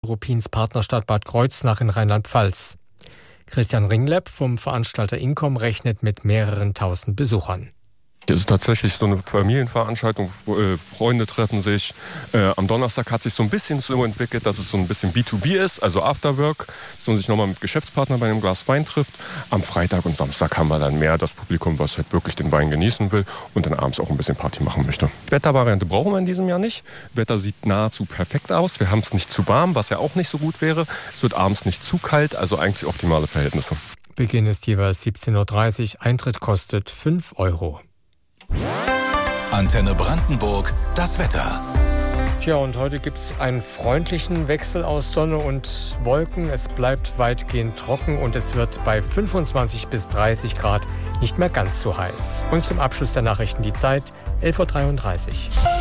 Neuruppins Partnerstadt Bad Kreuznach in Rheinland-Pfalz. Christian Ringlepp vom Veranstalter Incom rechnet mit mehreren tausend Besuchern. Es ist tatsächlich so eine Familienveranstaltung, Freunde treffen sich. Am Donnerstag hat sich so ein bisschen so entwickelt, dass es so ein bisschen B2B ist, also Afterwork, dass man sich nochmal mit Geschäftspartnern bei einem Glas Wein trifft. Am Freitag und Samstag haben wir dann mehr das Publikum, was halt wirklich den Wein genießen will und dann abends auch ein bisschen Party machen möchte. Wettervariante brauchen wir in diesem Jahr nicht. Wetter sieht nahezu perfekt aus. Wir haben es nicht zu warm, was ja auch nicht so gut wäre. Es wird abends nicht zu kalt, also eigentlich optimale Verhältnisse. Beginn ist jeweils 17:30 Uhr, Eintritt kostet 5 €. Antenne Brandenburg, das Wetter. Tja, und heute gibt es einen freundlichen Wechsel aus Sonne und Wolken. Es bleibt weitgehend trocken und es wird bei 25 bis 30 Grad nicht mehr ganz so heiß. Und zum Abschluss der Nachrichten die Zeit, 11:33 Uhr.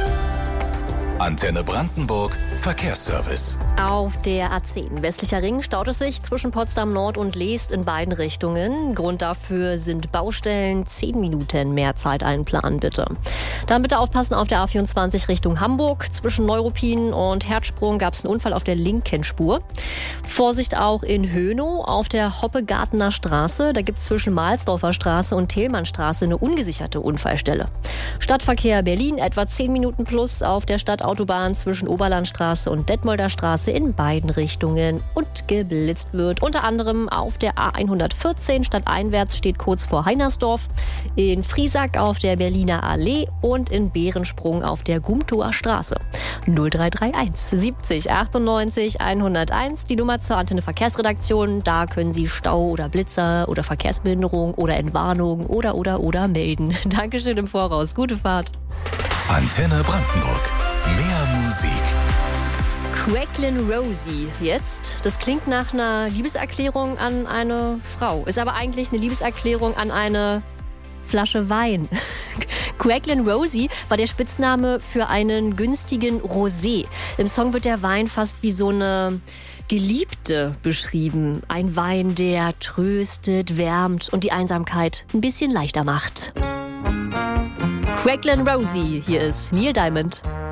Antenne Brandenburg, Verkehrsservice. Auf der A10 westlicher Ring staut es sich zwischen Potsdam Nord und Leest in beiden Richtungen. Grund dafür sind Baustellen. 10 Minuten mehr Zeit einplanen, bitte. Dann bitte aufpassen auf der A24 Richtung Hamburg. Zwischen Neuruppin und Herzsprung gab es einen Unfall auf der linken Spur. Vorsicht auch in Hönow auf der Hoppegartener Straße. Da gibt es zwischen Mahlsdorfer Straße und Thälmannstraße eine ungesicherte Unfallstelle. Stadtverkehr Berlin etwa 10 Minuten plus auf der Stadtautobahn zwischen Oberlandstraße und Detmolder Straße in beiden Richtungen und geblitzt wird. Unter anderem auf der A114 stadteinwärts steht kurz vor Heinersdorf, in Friesack auf der Berliner Allee und in Behrensprung auf der Gumtower Straße. 0331 70 98 101, die Nummer zur Antenne Verkehrsredaktion. Da können Sie Stau oder Blitzer oder Verkehrsbehinderung oder Entwarnung oder melden. Dankeschön im Voraus. Gute Fahrt. Antenne Brandenburg. Mehr Musik. Cracklin' Rosie jetzt. Das klingt nach einer Liebeserklärung an eine Frau. Ist aber eigentlich eine Liebeserklärung an eine Flasche Wein. Cracklin' Rosie war der Spitzname für einen günstigen Rosé. Im Song wird der Wein fast wie so eine Geliebte beschrieben. Ein Wein, der tröstet, wärmt und die Einsamkeit ein bisschen leichter macht. Cracklin' Rosie, hier ist Neil Diamond.